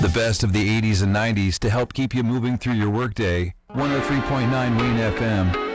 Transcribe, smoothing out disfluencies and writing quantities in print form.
The best of the 80s and 90s to help keep you moving through your workday. 103.9 Wayne FM.